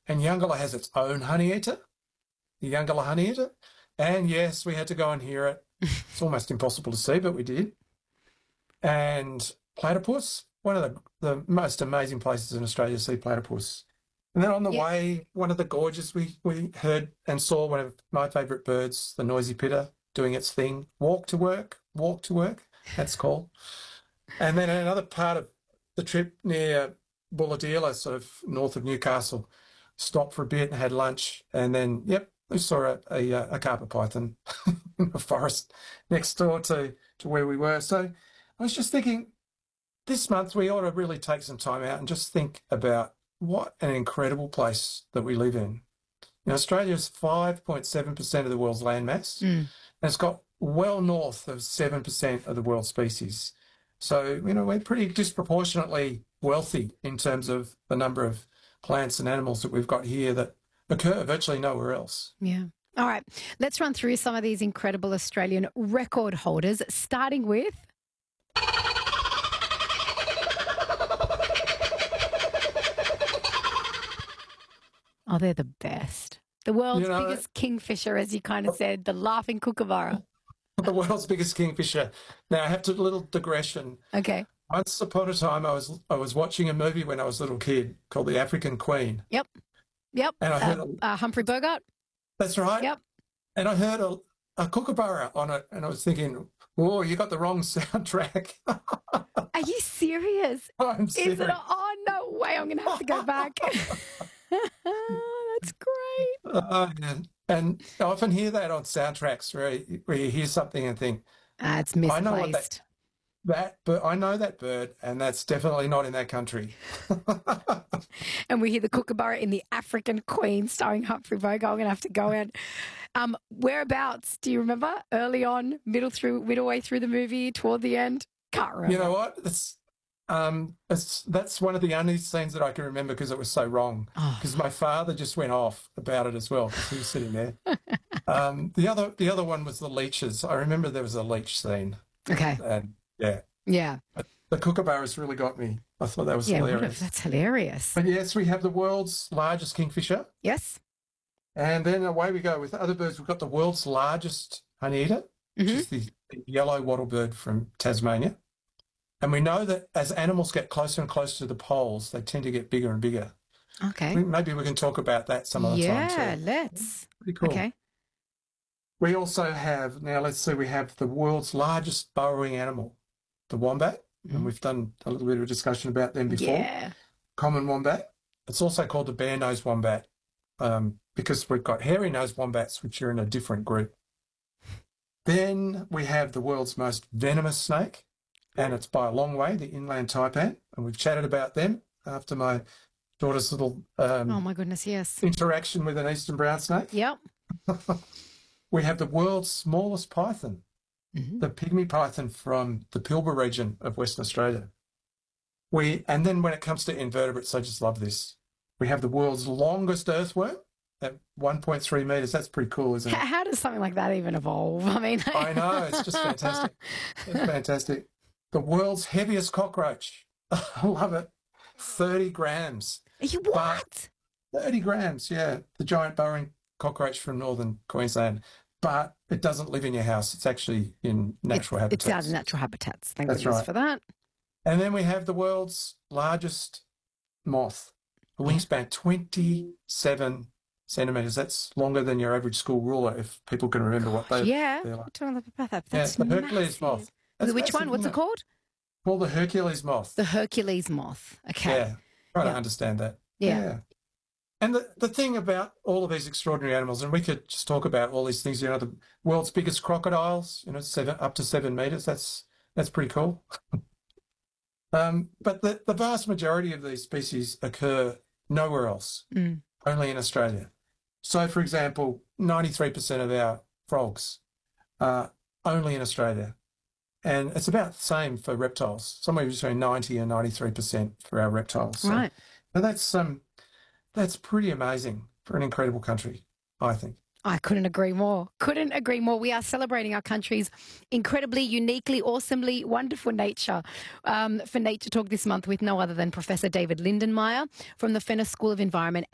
And Yungala has its own honeyeater, the Yungala honeyeater. And yes, we had to go and hear it. It's almost impossible to see, but we did. And platypus, one of the most amazing places in Australia to see platypus. And then on the way, one of the gorges, we heard and saw one of my favourite birds, the noisy pitter, doing its thing. Walk to work, that's called. And then another part of the trip near Bulahdelah, sort of north of Newcastle, stopped for a bit and had lunch. And then, we saw a carpet python in the forest next door to where we were. So I was just thinking, this month we ought to really take some time out and just think about what an incredible place that we live in. Australia is 5.7% of the world's land mass, and it's got well north of 7% of the world's species. So, we're pretty disproportionately wealthy in terms of the number of plants and animals that we've got here that occur virtually nowhere else. Yeah. All right. Let's run through some of these incredible Australian record holders, starting with... Oh, they're the best. The world's biggest kingfisher, as you kind of said, the laughing kookaburra. The world's biggest kingfisher. Now, I have to little digression. Okay. Once upon a time, I was watching a movie when I was a little kid called The African Queen. Yep. And I heard Humphrey Bogart. That's right. Yep. And I heard a kookaburra on it, and I was thinking, "Whoa, you got the wrong soundtrack." Are you serious? I'm serious. Oh, no way! I'm going to have to go back. That's great. And I often hear that on soundtracks where you hear something and think, it's misplaced. I know but I know that bird, and that's definitely not in that country. And we hear the kookaburra in The African Queen starring Humphrey Bogart. I'm going to have to go in. Whereabouts, do you remember? Early on, middle way through the movie, toward the end? Can't remember. You know what? That's one of the only scenes that I can remember because it was so wrong. Because my father just went off about it as well because he was sitting there. The other one was the leeches. I remember there was a leech scene. Okay. And But the kookaburras really got me. I thought that was hilarious. That's hilarious. But yes, we have the world's largest kingfisher. Yes. And then away we go with other birds. We've got the world's largest honeyeater, which is the yellow wattlebird from Tasmania. And we know that as animals get closer and closer to the poles, they tend to get bigger and bigger. Okay. Maybe we can talk about that some other time too. Yeah, let's. Pretty cool. Okay. We also have, we have the world's largest burrowing animal, the wombat. And we've done a little bit of a discussion about them before. Yeah. Common wombat. It's also called the bare-nosed wombat because we've got hairy-nosed wombats, which are in a different group. Then we have the world's most venomous snake, and it's by a long way, the inland taipan. And we've chatted about them after my daughter's little oh, my goodness, yes. interaction with an eastern brown snake. Yep. We have the world's smallest python, the pygmy python from the Pilbara region of Western Australia. And then when it comes to invertebrates, I just love this. We have the world's longest earthworm at 1.3 metres. That's pretty cool, isn't it? How does something like that even evolve? I mean, I know, it's just fantastic. It's fantastic. The world's heaviest cockroach. I love it. 30 grams. Are you what? 30 grams, yeah. The giant burrowing cockroach from northern Queensland. But it doesn't live in your house. It's actually in natural habitats. It's out of natural habitats. Thank That's goodness right. for that. And then we have the world's largest moth, a wingspan 27 centimetres. That's longer than your average school ruler, if people can remember what they're Yeah, like. talking about that. That's the Hercules massive. moth. That's Which massive, one? What's isn't it called? Called the Hercules moth. The Hercules moth. Okay. Yeah, try to understand that. Yeah. And the thing about all of these extraordinary animals, and we could just talk about all these things, the world's biggest crocodiles, up to 7 metres. That's pretty cool. But the vast majority of these species occur nowhere else, only in Australia. So, for example, 93% of our frogs are only in Australia. And it's about the same for reptiles, somewhere between 90 and 93% for our reptiles. So, Right. And that's pretty amazing for an incredible country, I think. I couldn't agree more. Couldn't agree more. We are celebrating our country's incredibly, uniquely, awesomely wonderful nature. For Nature Talk this month with no other than Professor David Lindenmayer from the Fenner School of Environment